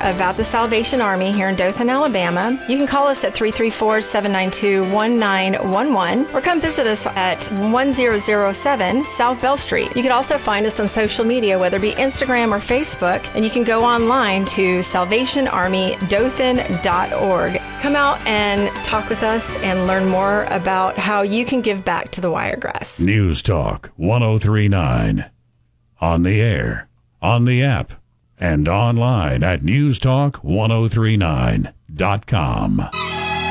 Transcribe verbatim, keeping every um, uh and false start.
about the Salvation Army here in Dothan, Alabama, you can call us at three three four, seven nine two, one nine one one or come visit us at one thousand seven South Bell Street. You can also find us on social media, whether it be Instagram or Facebook, and you can go online to salvation army dothan dot org. Come out and talk with us and learn more about how you can give back to the Wiregrass. News Talk one oh three point nine. On the air, on the app, and online at news talk ten thirty-nine dot com.